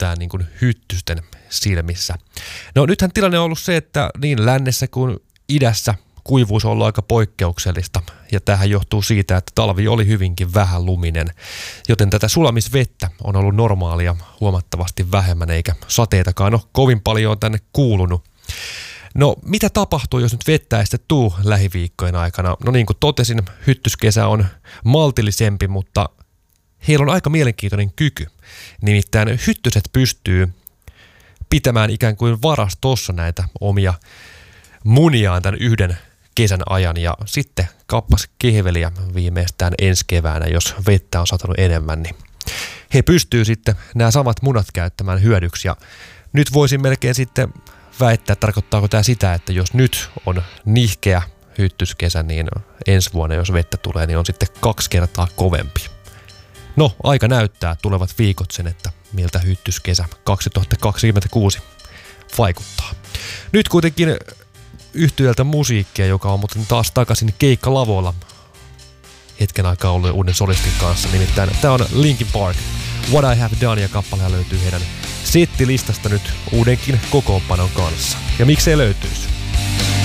näyttää niin kuin hyttysten silmissä. No nythän tilanne on ollut se, että niin lännessä kuin idässä kuivuus on ollut aika poikkeuksellista, ja tämähän johtuu siitä, että talvi oli hyvinkin vähän luminen, joten tätä sulamisvettä on ollut normaalia huomattavasti vähemmän, eikä sateitakaan ole kovin paljon tänne kuulunut. No mitä tapahtuu, jos nyt vettä ei sitten tuu lähiviikkojen aikana? No niin kuin totesin, hyttyskesä on maltillisempi, mutta heillä on aika mielenkiintoinen kyky. Nimittäin hyttyset pystyy pitämään ikään kuin varastossa näitä omia muniaan tämän yhden kesän ajan, ja sitten kappas kehveliä viimeistään ensi keväänä, jos vettä on satanut enemmän, niin he pystyy sitten nämä samat munat käyttämään hyödyksi. Ja nyt voisin melkein sitten väittää, tarkoittaako tämä sitä, että jos nyt on nihkeä hyttyskesä, niin ensi vuonna, jos vettä tulee, niin on sitten 2 kertaa kovempi. No, aika näyttää tulevat viikot sen, että miltä hyttyskesä 2026 vaikuttaa. Nyt kuitenkin yhtyöltä musiikkia, joka on muuten taas takaisin keikkalavoilla hetken aikaa ollut uuden solistin kanssa. Nimittäin tämä on Linkin Park, What I Have Done, ja kappaleja löytyy heidän settilistasta nyt uudenkin kokoonpanon kanssa. Ja miksei löytyisi?